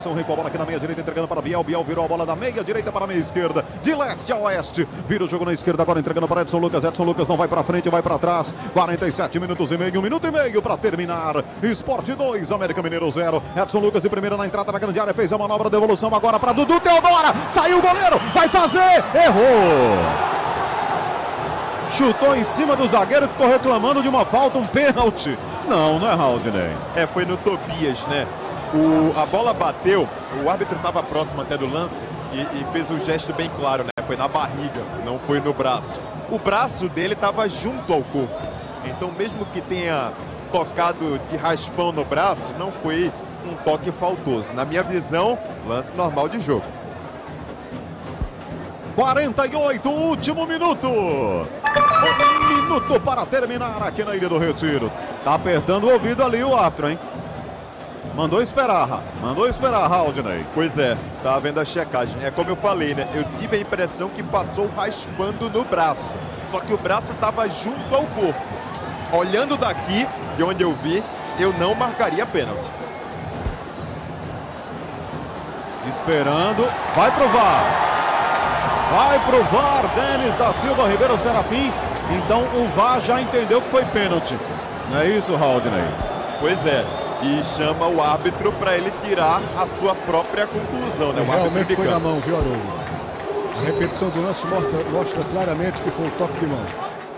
Recua a bola aqui na meia direita, entregando para Biel. Biel virou a bola da meia direita para a meia esquerda, de leste a oeste. Vira o jogo na esquerda, agora entregando para Edson Lucas. Edson Lucas não vai para frente, vai para trás. 47 minutos e meio, 1 minuto e meio para terminar. Sport 2, América Mineiro 0. Edson Lucas de primeira na entrada da grande área, fez a manobra, devolução agora para Dudu Teodora. Saiu o goleiro, vai fazer, errou. Chutou em cima do zagueiro e ficou reclamando de uma falta, um pênalti. Não é Haldney. Foi no Tobias, né? A bola bateu, o árbitro estava próximo até do lance e fez um gesto bem claro, né? Foi na barriga, não foi no braço. O braço dele estava junto ao corpo. Então, mesmo que tenha tocado de raspão no braço, não foi um toque faltoso. Na minha visão, lance normal de jogo. 48, último minuto. 1 minuto para terminar aqui na Ilha do Retiro. Tá apertando o ouvido ali o árbitro, hein? Mandou esperar, Haldney. Pois é, tá vendo a checagem. É como eu falei, né? Eu tive a impressão que passou raspando no braço. Só que o braço estava junto ao corpo. Olhando daqui, de onde eu vi, eu não marcaria pênalti. Esperando, vai pro VAR. Vai pro VAR, Denis da Silva Ribeiro Serafim. Então o VAR já entendeu que foi pênalti. Não é isso, Haldney? Pois é. E chama o árbitro para ele tirar a sua própria conclusão, né? O realmente foi na mão, viu, Haroldo? A repetição do lance mostra claramente que foi um toque de mão.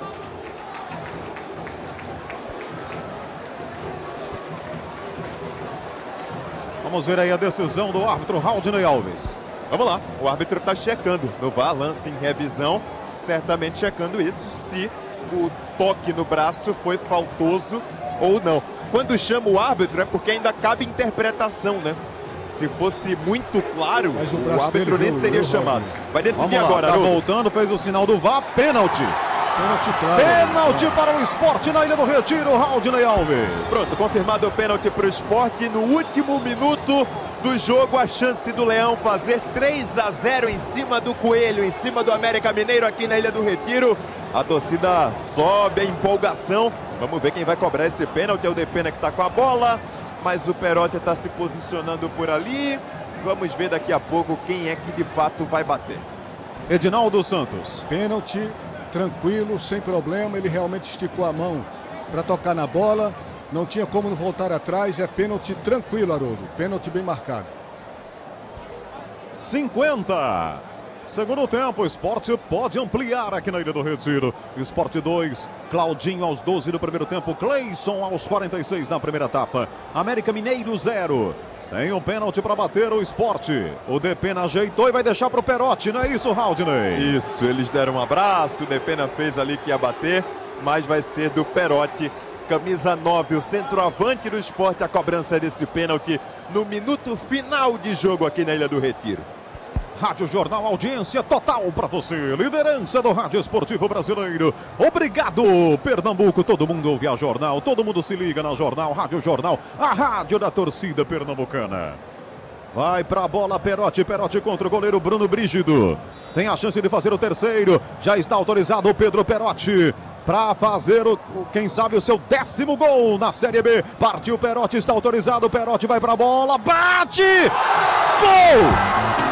Vamos ver aí a decisão do árbitro Haldney Alves. Vamos lá, o árbitro está checando no VAR, lance em revisão, certamente checando isso, se o toque no braço foi faltoso ou não. Quando chama o árbitro é porque ainda cabe interpretação, né? Se fosse muito claro, o árbitro nem seria chamado. Vai decidir agora, tá voltando, fez o sinal do VAR, pênalti. Pênalti para o Sport na Ilha do Retiro, Haldney Alves. Pronto, confirmado o pênalti para o Sport. No último minuto do jogo, a chance do Leão fazer 3-0 em cima do Coelho, em cima do América Mineiro aqui na Ilha do Retiro. A torcida sobe a empolgação. Vamos ver quem vai cobrar esse pênalti. É o Depena que está com a bola, mas o Perotti está se posicionando por ali. Vamos ver daqui a pouco quem é que de fato vai bater. Edinaldo Santos. Pênalti, tranquilo, sem problema. Ele realmente esticou a mão para tocar na bola. Não tinha como não voltar atrás. É pênalti tranquilo, Haroldo. Pênalti bem marcado. 50. Segundo tempo, o Sport pode ampliar aqui na Ilha do Retiro. Sport 2, Claudinho aos 12 do primeiro tempo, Cleison aos 46 na primeira etapa. América Mineiro 0. Tem um pênalti para bater o Sport. O Depena ajeitou e vai deixar para o Perotti, não é isso, Haldney? Isso, eles deram um abraço, o Depena fez ali que ia bater, mas vai ser do Perotti. Camisa 9, o centroavante do Sport, a cobrança desse pênalti no minuto final de jogo aqui na Ilha do Retiro. Rádio Jornal, audiência total para você. Liderança do Rádio Esportivo Brasileiro. Obrigado, Pernambuco. Todo mundo ouve a Jornal, todo mundo se liga na Jornal. Rádio Jornal, a rádio da torcida pernambucana. Vai pra bola, Perotti contra o goleiro Bruno Brígido. Tem a chance de fazer o terceiro. Já está autorizado o Pedro Perotti para fazer, quem sabe, o seu 10º gol na Série B. Partiu Perotti, está autorizado. Perotti vai pra bola, bate! Gol!